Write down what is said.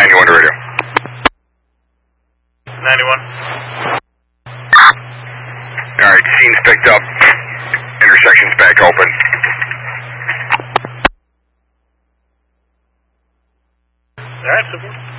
91 to radio. 91. Alright, scene's picked up. Intersection's back open. Alright, super.